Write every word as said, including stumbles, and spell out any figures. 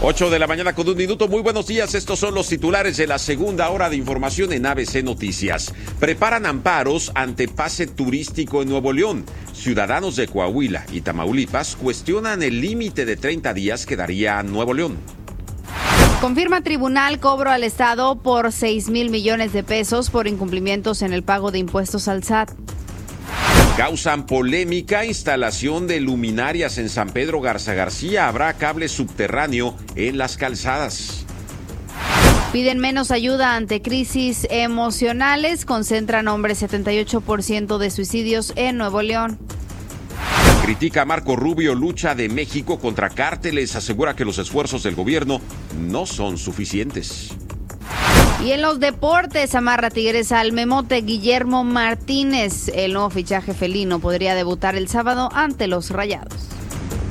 ocho de la mañana con un minuto. Muy buenos días. Estos son los titulares de la segunda hora de información en A B C Noticias. Preparan amparos ante pase turístico en Nuevo León. Ciudadanos de Coahuila y Tamaulipas cuestionan el límite de treinta días que daría Nuevo León. Confirma tribunal cobro al Estado por seis mil millones de pesos por incumplimientos en el pago de impuestos al S A T. Causan polémica instalación de luminarias en San Pedro Garza García. Habrá cable subterráneo en las calzadas. Piden menos ayuda ante crisis emocionales. Concentran hombres setenta y ocho por ciento de suicidios en Nuevo León. Critica a Marco Rubio lucha de México contra cárteles. Asegura que los esfuerzos del gobierno no son suficientes. Y en los deportes, amarra Tigres al memote Guillermo Martínez. El nuevo fichaje felino podría debutar el sábado ante los Rayados.